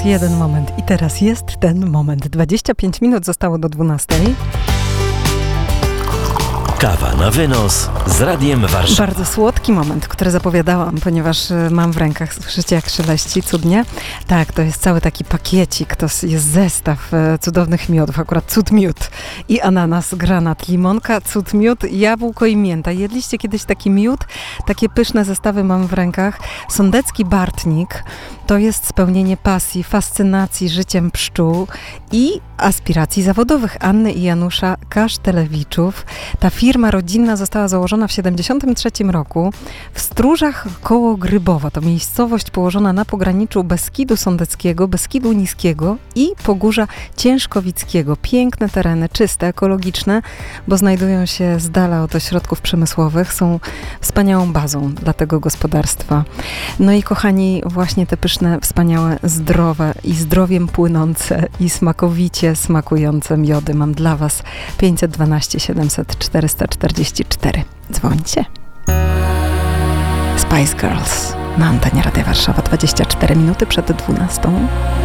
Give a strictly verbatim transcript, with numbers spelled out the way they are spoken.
teraz jeden moment i teraz jest ten moment. dwadzieścia pięć minut zostało do dwunastej. Kawa na wynos z Radiem Warszawa. Bardzo słodki moment, który zapowiadałam, ponieważ mam w rękach, słyszycie jak szeleści, cudnie. Tak, to jest cały taki pakiecik, to jest zestaw cudownych miodów, akurat cud miód i ananas, granat, limonka, cud miód, jabłko i mięta. Jedliście kiedyś taki miód? Takie pyszne zestawy mam w rękach. Sądecki Bartnik to jest spełnienie pasji, fascynacji życiem pszczół i aspiracji zawodowych Anny i Janusza Kasztelewiczów. Ta firma rodzinna została założona w siedemdziesiątym trzecim roku w Stróżach koło Grybowa. To miejscowość położona na pograniczu Beskidu Sądeckiego, Beskidu Niskiego i Pogórza Ciężkowickiego. Piękne tereny, czyste, ekologiczne, bo znajdują się z dala od ośrodków przemysłowych. Są wspaniałą bazą dla tego gospodarstwa. No i kochani, właśnie te pyszne, wspaniałe, zdrowe i zdrowiem płynące i smakowicie smakujące miody mam dla Was. pięćset dwanaście siedemset czterysta czterdzieści cztery. Dzwońcie. Spice Girls na antenie Radia Warszawa. dwadzieścia cztery minuty przed dwunastą.